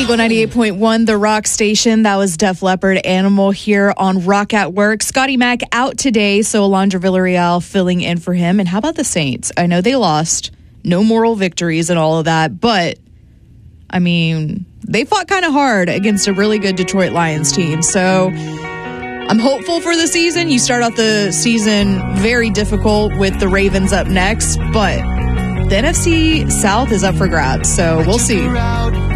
Eagle 98.1, the Rock Station. That was Def Leppard, Animal here on Rock at Work. Scotty Mack out today, so Alondra Villarreal filling in for him. And how about the Saints? I know they lost. No moral victories and all of that. But, I mean, they fought kind of hard against a really good Detroit Lions team. So I'm hopeful for the season. You start off the season very difficult with the Ravens up next. But the NFC South is up for grabs. So we'll see.